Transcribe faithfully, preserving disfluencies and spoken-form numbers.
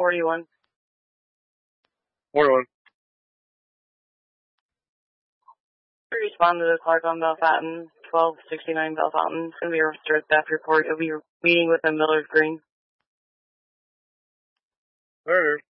forty-one. forty-one. Respond to the Clark on Bellefontaine, twelve sixty-nine Bellefontaine. It's going to be a restored theft report. You'll be meeting with a Millers Green. Murder.